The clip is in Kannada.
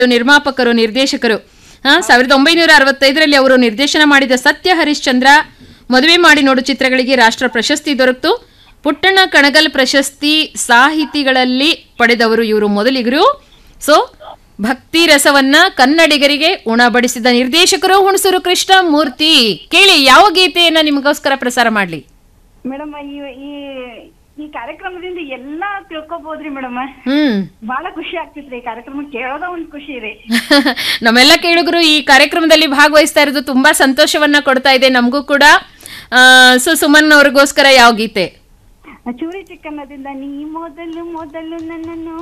ನಿರ್ಮಾಪಕರು, ನಿರ್ದೇಶಕರು. 1965ರಲ್ಲಿ ಅವರು ನಿರ್ದೇಶನ ಮಾಡಿದ ಸತ್ಯ ಹರಿಶ್ಚಂದ್ರ, ಮದುವೆ ಮಾಡಿ ನೋಡು ಚಿತ್ರಗಳಿಗೆ ರಾಷ್ಟ್ರ ಪ್ರಶಸ್ತಿ ದೊರಕಿತು. ಪುಟ್ಟಣ್ಣ ಕಣಗಲ್ ಪ್ರಶಸ್ತಿ ಸಾಹಿತಿಗಳಲ್ಲಿ ಪಡೆದವರು ಇವರು ಮೊದಲಿಗರು. ಸೊ ಭಕ್ತಿ ರಸವನ್ನ ಕನ್ನಡಿಗರಿಗೆ ಉಣಬಡಿಸಿದ ನಿರ್ದೇಶಕರು ಹುಣಸೂರು ಕೃಷ್ಣಮೂರ್ತಿ. ಕೇಳಿ ಯಾವ ಗೀತೆಯನ್ನ ನಿಮಗೋಸ್ಕರ ಪ್ರಸಾರ ಮಾಡ್ಲಿ? ಮೇಡಮ್ ಈ ಕಾರ್ಯಕ್ರಮದಿಂದ ಎಲ್ಲಾ ತಿಳ್ಕೊಬೋದ್ರಿ ಮೇಡಮ್. ಬಹಳ ಖುಷಿ ಆಗ್ತಿತ್ರಿ ಈ ಕಾರ್ಯಕ್ರಮ ಕೇಳೋದ ಒಂದ್ ಖುಷಿ ರೀ. ನಮ್ಮೆಲ್ಲ ಕೇಳುಗರು ಈ ಕಾರ್ಯಕ್ರಮದಲ್ಲಿ ಭಾಗವಹಿಸ್ತಾ ಇರೋದು ತುಂಬಾ ಸಂತೋಷವನ್ನ ಕೊಡ್ತಾ ಇದೆ ನಮಗೂ ಕೂಡ. ಸೊ ಸುಮನ್ ಅವ್ರಿಗೋಸ್ಕರ ಯಾವ ಗೀತೆ? ಚೂರಿ ಚಿಕ್ಕನ್ನದಿಂದ ನೀ ಮೊದಲು ನನ್ನನ್ನು